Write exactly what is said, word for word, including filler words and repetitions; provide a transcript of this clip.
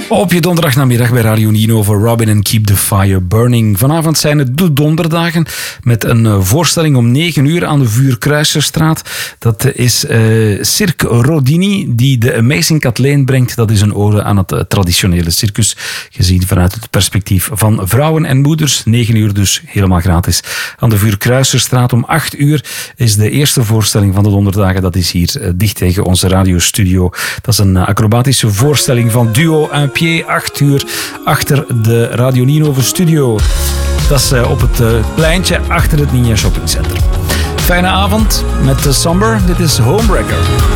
Op je donderdagmiddag bij Radio Nino voor Robin en Keep the Fire Burning. Vanavond zijn het de donderdagen met een voorstelling om negen uur aan de Vuurkruiserstraat. Dat is uh, Cirque Rodini die de Amazing Kathleen brengt. Dat is een ode aan het uh, traditionele circus, gezien vanuit het perspectief van vrouwen en moeders. negen uur dus helemaal gratis. Aan de Vuurkruiserstraat om acht uur is de eerste voorstelling van de donderdagen. Dat is hier uh, dicht tegen onze radiostudio. Dat is een uh, acrobatische voorstelling van Duo Un Pied, acht uur achter de Radio Nino studio. Dat is uh, op het uh, pleintje achter het Ninja Shopping Center. Fijne avond met de Somber. Dit is Homebreaker.